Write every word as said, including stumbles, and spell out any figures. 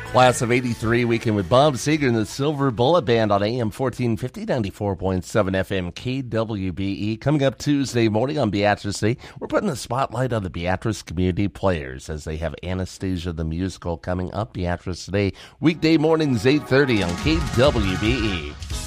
Class of eighty-three, Weekend with Bob Seger and the Silver Bullet Band on A M fourteen fifty, ninety-four point seven F M K W B E. Coming up Tuesday morning on Beatrice Day, we're putting the spotlight on the Beatrice Community Players as they have Anastasia the Musical coming up Beatrice Day, weekday mornings eight thirty on K W B E.